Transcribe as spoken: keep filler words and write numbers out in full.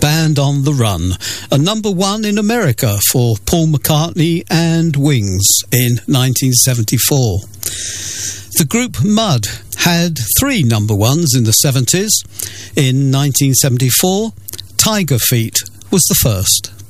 Band on the Run, a number one in America for Paul McCartney and Wings in nineteen seventy-four. The group Mud had three number ones in the seventies. In nineteen seventy-four, Tiger Feet was the first.